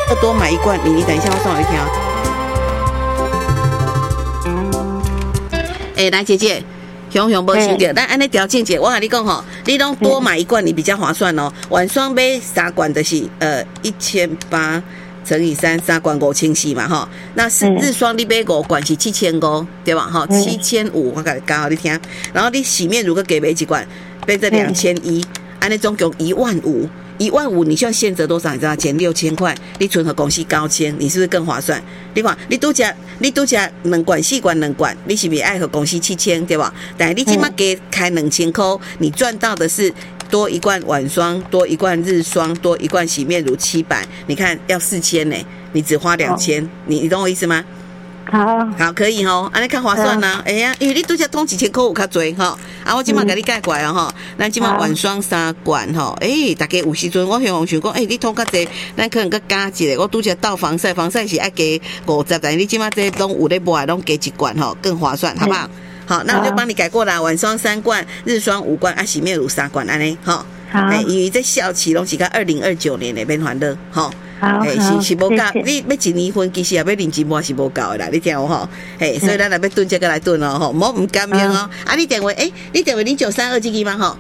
多买一罐，你等一下我算我一听。来姐姐。熊熊没收到，但按那条件姐，我跟你讲吼，你拢多买一罐，你比较划算哦。晚霜买3罐就是1800乘以3罐5000嘛吼。那是日霜你买5罐是7500，对吧？哈，7500我给你讲好你听。然后你洗面乳个给买几罐，变成2100，按那总共15000，15000你现在现折多少？你知道？减6000块，你存和公司高签，你是不是更划算？你看，你拄只2罐4罐2罐，你是不是爱和公司7000对吧？但你起码给开2000块，你赚到的是多一罐晚霜，多一罐日霜，多一罐洗面乳700，你看要4000呢，你只花2000，你懂我意思吗？好，可以吼，安尼较划算啦。哎呀，因为你拄则通1000块有较侪吼，我即马甲你改过来了吼。咱即马晚霜3罐吼，大家有时阵我想讲，你通较侪，咱可能佮加一个。我拄则倒防晒是爱加50，但你即马这拢有咧买，拢加1罐吼，更划算，好不好？好，那我就帮你改过来，晚霜3罐，日霜5罐，洗面乳3罐，安尼吼。好，因为这效期拢是到2029年的免还乐，吼。是无够，你要1年份，其实也要认真摸是无够的啦，你听有吼？所以咱若要炖这个来炖哦，吼，莫唔甘样哦。你电话你电话0932这个吗？吼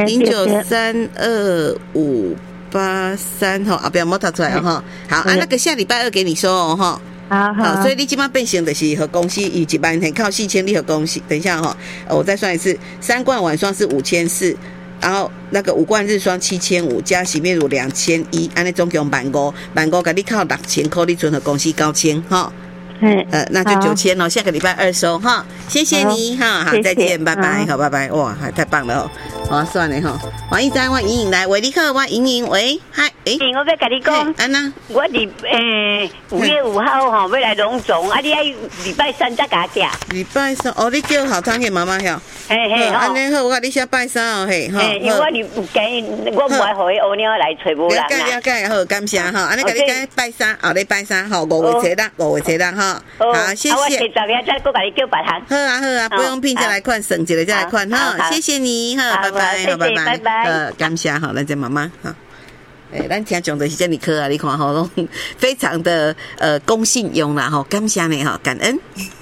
，0932583583吼，不要莫读出来哦，吼。好，那个下礼拜2给你收哦，吼。好，所以你今晚变成就是和公司以1万天靠4000，你和公司等一下哈，我再算一次，3罐晚霜是5400。然后那个5罐日霜7500加洗面乳2100，安尼总共15000，给你靠6000块，你存和公司高签哈。那就9000哦，下个礼拜2收哈，谢谢你哈，好，再见，拜拜，好，拜拜，哇，太棒了哦，划算的哈。黄一章，我莹莹来，喂，你好，我莹莹，喂，嗨， 我要跟你讲， 安娜， 我5月5号哈要来隆重，你爱礼拜3再给我寄。 礼拜3哦，你叫好汤给妈妈晓。安尼好，我你写拜3哦，嘿，哈。 因为我不爱互伊乌鸟来找无人啦。 了解，好，感谢哈，安尼给你改拜3，后日拜3，好，5月初六哈。好，谢谢。 我10日再过来叫别行。 好啊，不用拼，再来看，省一个再来看哈。谢谢你，好，拜拜， 拜拜。 感谢好，咱这妈妈哈。咱听讲的是这么可爱，你看吼，非常的公信用啦吼，感谢你哈，感恩。